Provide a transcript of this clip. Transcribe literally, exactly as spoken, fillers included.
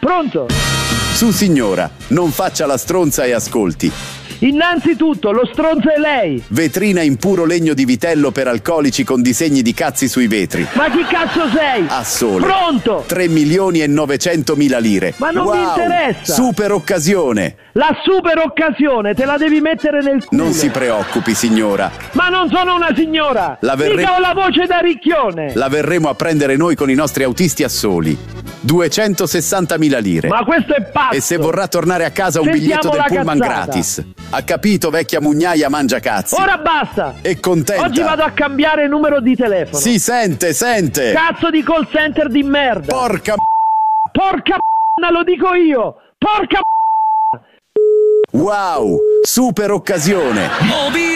Pronto? Su signora, non faccia la stronza e ascolti. Innanzitutto, lo stronzo è lei. Vetrina in puro legno di vitello per alcolici con disegni di cazzi sui vetri. Ma chi cazzo sei? A sole. Pronto? tre milioni e novecentomila lire. Ma non wow, mi interessa. Super occasione. La super occasione te la devi mettere nel culo. Non si preoccupi signora. Ma non sono una signora. La verre... Mica ho la voce da ricchione. La verremo a prendere noi con i nostri autisti a soli. duecentosessantamila lire. Ma questo è pazzo. E se vorrà tornare a casa un Sentiamo biglietto del la pullman cazzata. gratis. Ha capito, vecchia mugnaia mangia cazzi. Ora basta. È contenta? Oggi vado a cambiare numero di telefono. Si sente, sente. Cazzo di call center di merda. Porca Porca m***a, lo dico io. Porca m***a. Wow, super occasione.